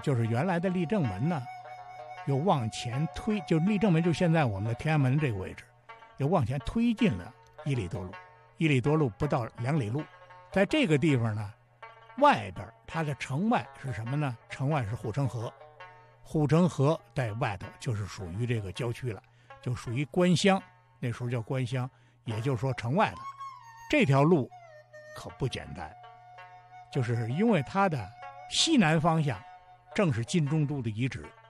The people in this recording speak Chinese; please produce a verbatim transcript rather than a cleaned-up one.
就是原来的立正门呢，又往前推，就立正门就现在我们的天安门这个位置，又往前推进了一里多路，一里多路不到两里路。在这个地方呢，外边它的城外是什么呢？城外是护城河，护城河在外头就是属于这个郊区了，就属于官乡，那时候叫官乡，也就是说城外的。这条路可不简单，就是因为它的西南方向正是金中都的遗址，